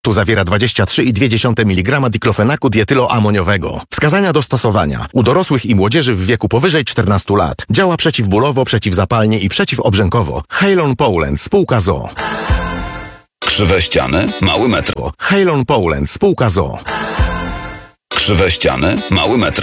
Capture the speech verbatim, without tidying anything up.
Tu zawiera dwadzieścia trzy i dwie dziesiąte miligrama diklofenaku dietyloamoniowego. Wskazania do stosowania. U dorosłych i młodzieży w wieku powyżej czternastu lat. Działa przeciwbólowo, przeciwzapalnie i przeciwobrzękowo. Halon Poland, spółka z o o. Krzywe ściany, mały metr. Halon Poland, spółka z o o. Krzywe ściany, mały metr.